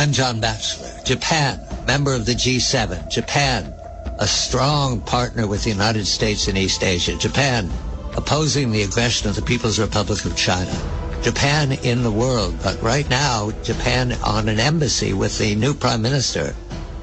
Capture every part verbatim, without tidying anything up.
I'm John Batchelor. Japan, member of the G seven. Japan, a strong partner with the United States in East Asia. Japan, opposing the aggression of the People's Republic of China. Japan in the world, but right now, Japan on an embassy with the new Prime Minister,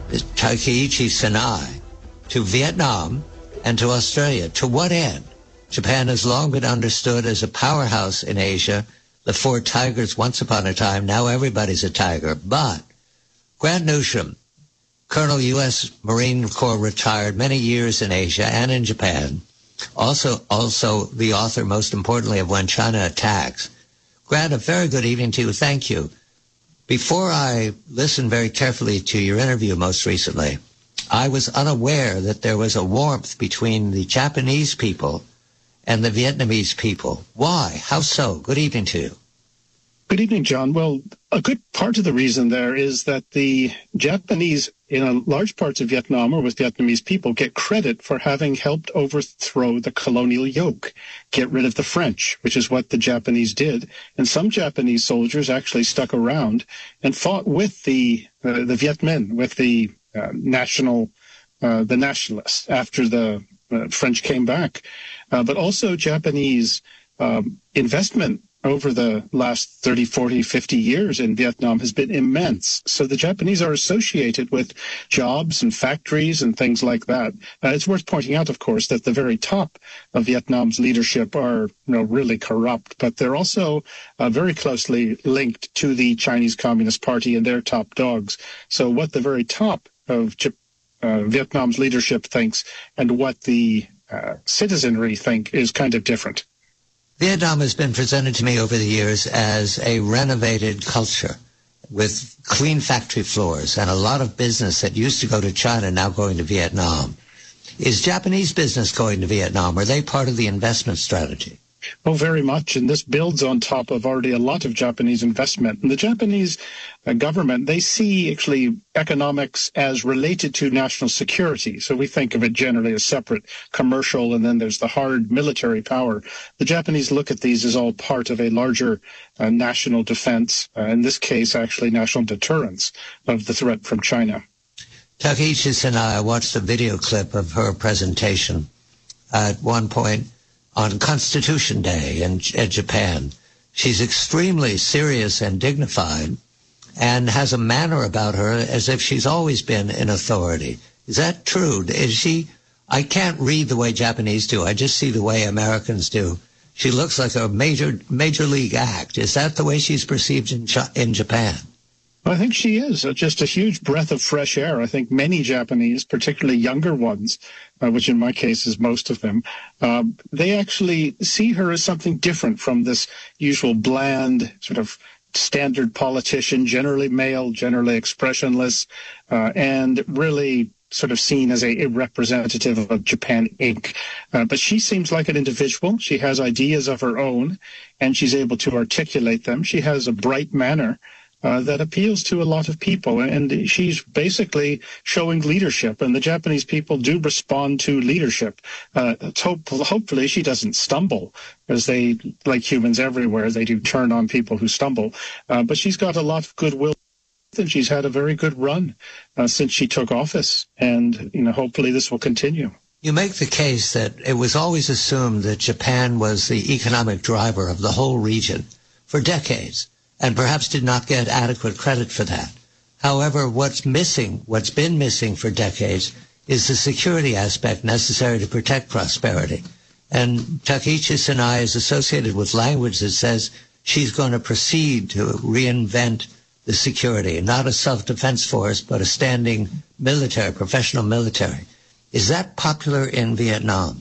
Takaichi Sinai, to Vietnam and to Australia. To what end? Japan has long been understood as a powerhouse in Asia. The four tigers once upon a time, now everybody's a tiger. But Grant Newsham, Colonel U S Marine Corps retired, many years in Asia and in Japan, also also the author, most importantly, of When China Attacks. Grant, a very good evening to you. Thank you. Before I listened very carefully to your interview most recently, I was unaware that there was a warmth between the Japanese people and the Vietnamese people. Why? How so? Good evening to you. Good evening, John. Well, a good part of the reason there is that the Japanese in a large parts of Vietnam, or with Vietnamese people, get credit for having helped overthrow the colonial yoke, get rid of the French, which is what the Japanese did. And some Japanese soldiers actually stuck around and fought with the uh, the Viet Minh, with the uh, national, uh, the nationalists after the uh, French came back. Uh, but also Japanese um, investment over the last thirty, forty, fifty years in Vietnam has been immense. So the Japanese are associated with jobs and factories and things like that. Uh, it's worth pointing out, of course, that the very top of Vietnam's leadership are you know, really corrupt, but they're also uh, very closely linked to the Chinese Communist Party and their top dogs. So what the very top of uh, Vietnam's leadership thinks and what the uh, citizenry think is kind of different. Vietnam has been presented to me over the years as a renovated culture with clean factory floors and a lot of business that used to go to China now going to Vietnam. Is Japanese business going to Vietnam? Are they part of the investment strategy? Oh, very much. And this builds on top of already a lot of Japanese investment. And the Japanese uh, government, they see actually economics as related to national security. So we think of it generally as separate commercial, and then there's the hard military power. The Japanese look at these as all part of a larger uh, national defense, uh, in this case, actually national deterrence of the threat from China. Takaichi Sinai, I watched a video clip of her presentation at one point on Constitution Day in, in Japan. She's extremely serious and dignified and has a manner about her as if she's always been in authority. Is that true? Is she, I can't read the way Japanese do. I just see the way Americans do. She looks like a major, major league act. Is that the way she's perceived in, in Japan? I think she is uh, just a huge breath of fresh air. I think many Japanese, particularly younger ones, uh, which in my case is most of them, uh, they actually see her as something different from this usual bland sort of standard politician, generally male, generally expressionless, uh, and really sort of seen as a, a representative of Japan, Incorporated. Uh, but she seems like an individual. She has ideas of her own, and she's able to articulate them. She has a bright manner Uh, that appeals to a lot of people, and she's basically showing leadership, and the Japanese people do respond to leadership. Uh, hope, hopefully she doesn't stumble, as they, like humans everywhere, they do turn on people who stumble, uh, but she's got a lot of goodwill, and she's had a very good run uh, since she took office, and you know, hopefully this will continue. You make the case that it was always assumed that Japan was the economic driver of the whole region for decades, and perhaps did not get adequate credit for that. However, what's missing, what's been missing for decades, is the security aspect necessary to protect prosperity. And Takaichi Sinai is associated with language that says she's going to proceed to reinvent the security, not a self-defense force, but a standing military, professional military. Is that popular in Vietnam?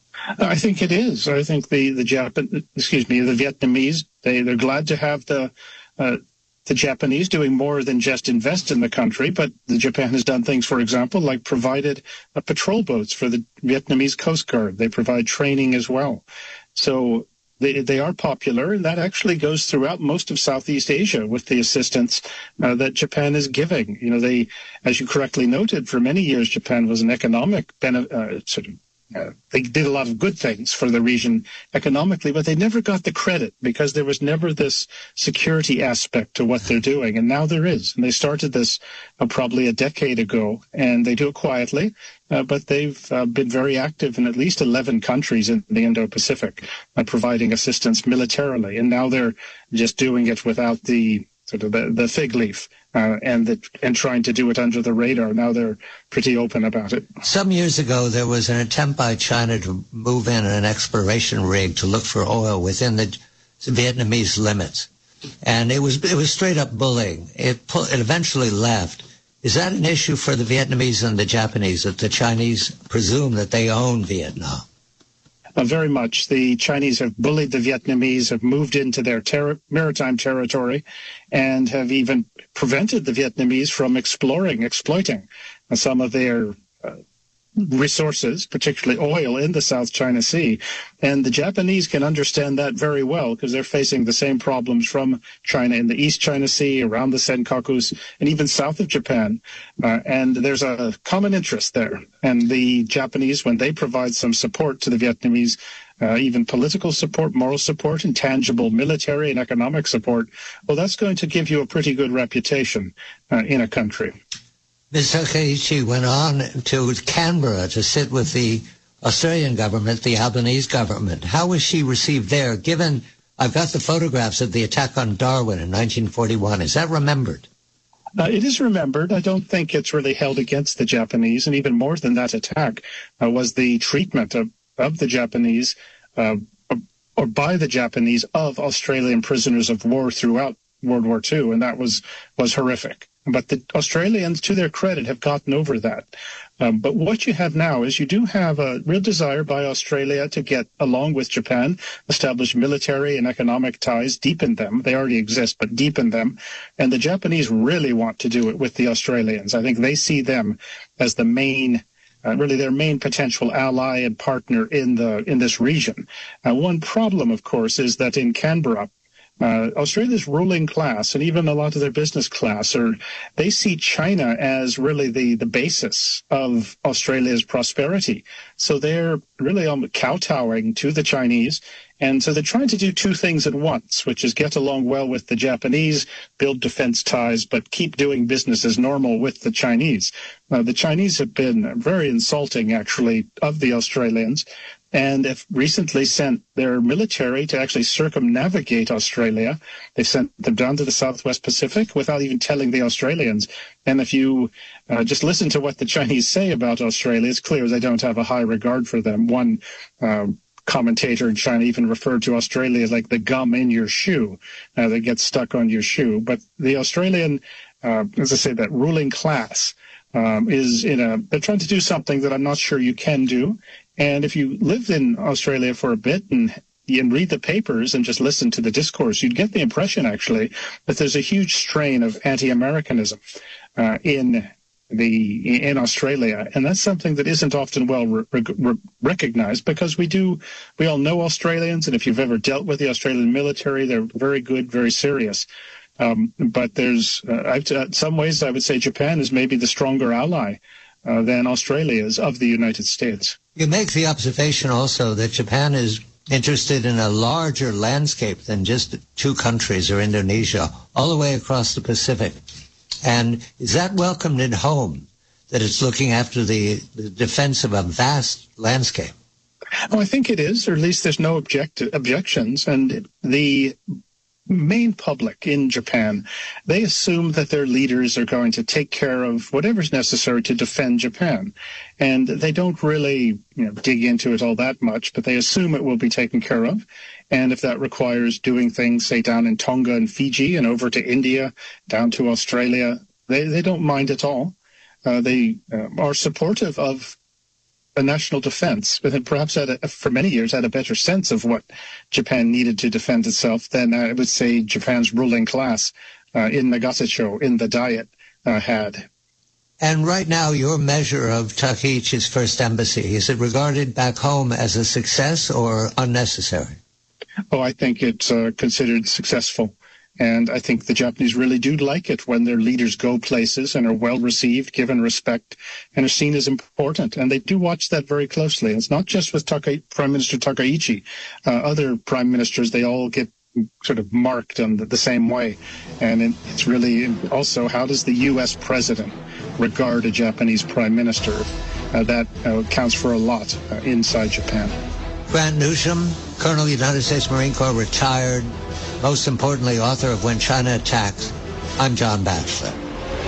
I think it is. I think the the Japan, excuse me, the Vietnamese, they they're glad to have the uh, the Japanese doing more than just invest in the country. But the Japan has done things, for example, like provided uh, patrol boats for the Vietnamese Coast Guard. They provide training as well. So they they are popular, and that actually goes throughout most of Southeast Asia with the assistance uh, that Japan is giving. You know, they, as you correctly noted, for many years Japan was an economic benefit, uh, sort of Uh, they did a lot of good things for the region economically, but they never got the credit because there was never this security aspect to what they're doing. And now there is. And they started this uh, probably a decade ago, and they do it quietly, uh, but they've uh, been very active in at least eleven countries in the Indo-Pacific, uh, providing assistance militarily. And now they're just doing it without the sort of the, the fig leaf. Uh, and the, and trying to do it under the radar. Now they're pretty open about it. Some years ago, there was an attempt by China to move in an exploration rig to look for oil within the Vietnamese limits, and it was it was straight up bullying. It pu- it eventually left. Is that an issue for the Vietnamese and the Japanese, that the Chinese presume that they own Vietnam? Uh, very much. The Chinese have bullied the Vietnamese, have moved into their ter- maritime territory, and have even prevented the Vietnamese from exploring, exploiting uh, some of their uh, resources, particularly oil, in the South China Sea. And the Japanese can understand that very well because they're facing the same problems from China in the East China Sea, around the Senkakus, and even south of Japan. Uh, and there's a common interest there. And the Japanese, when they provide some support to the Vietnamese, uh, even political support, moral support, and tangible military and economic support, well, that's going to give you a pretty good reputation uh, in a country. Miz Takaichi went on to Canberra to sit with the Australian government, the Albanese government. How was she received there, given I've got the photographs of the attack on Darwin in nineteen forty-one. Is that remembered? Uh, it is remembered. I don't think it's really held against the Japanese. And even more than that attack uh, was the treatment of, of the Japanese uh, or by the Japanese of Australian prisoners of war throughout World War Two. And that was, was horrific. But the Australians, to their credit, have gotten over that. Um, but what you have now is you do have a real desire by Australia to get, along with Japan, establish military and economic ties, deepen them. They already exist, but deepen them. And the Japanese really want to do it with the Australians. I think they see them as the main, uh, really their main potential ally and partner in the in this region. Uh, one problem, of course, is that in Canberra, Uh, Australia's ruling class and even a lot of their business class are, they see China as really the, the basis of Australia's prosperity. So they're really um, kowtowing to the Chinese. And so they're trying to do two things at once, which is get along well with the Japanese, build defense ties, but keep doing business as normal with the Chinese. Uh, the Chinese have been very insulting, actually, of the Australians, and have recently sent their military to actually circumnavigate Australia. They've sent them down to the Southwest Pacific without even telling the Australians. And if you uh, just listen to what the Chinese say about Australia, it's clear they don't have a high regard for them. One uh, commentator in China even referred to Australia as like the gum in your shoe uh, that gets stuck on your shoe. But the Australian, uh, as I say, that ruling class um, is in a, they're trying to do something that I'm not sure you can do. And if you lived in Australia for a bit and, and read the papers and just listen to the discourse, you'd get the impression, actually, that there's a huge strain of anti-Americanism uh, in the in Australia, and that's something that isn't often well re- re- recognized because we do we all know Australians, and if you've ever dealt with the Australian military, they're very good, very serious. Um, but there's uh, I've, uh, some ways I would say Japan is maybe the stronger ally uh, than Australia is of the United States. You make the observation also that Japan is interested in a larger landscape than just two countries or Indonesia, all the way across the Pacific. And is that welcomed at home, that it's looking after the, the defense of a vast landscape? Oh, I think it is, or at least there's no object- objections. And the main public in Japan, they assume that their leaders are going to take care of whatever's necessary to defend Japan. And they don't really, you know, dig into it all that much, but they assume it will be taken care of. And if that requires doing things, say, down in Tonga and Fiji and over to India, down to Australia, they, they don't mind at all. Uh, they uh, are supportive of a national defense, but had perhaps had a, for many years had a better sense of what Japan needed to defend itself than I would say Japan's ruling class uh, in Nagasacho, in the Diet, uh, had. And right now, your measure of Takaichi's first embassy, is it regarded back home as a success or unnecessary? Oh, I think it's uh, considered successful. And I think the Japanese really do like it when their leaders go places and are well received, given respect, and are seen as important. And they do watch that very closely. And it's not just with Taka- Prime Minister Takaichi. Uh, other prime ministers, they all get sort of marked in the, the same way. And it, it's really also, how does the U S president regard a Japanese prime minister? Uh, that uh, counts for a lot uh, inside Japan. Grant Newsham, Colonel, United States Marine Corps, retired. Most importantly, author of When China Attacks. I'm John Batchelor.